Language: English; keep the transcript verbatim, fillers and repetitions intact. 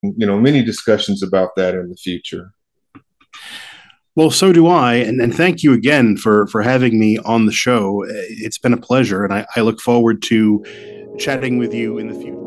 you know, many discussions about that in the future. Well, so do I, and, and thank you again for for having me on the show. It's been a pleasure, and I, I look forward to chatting with you in the future.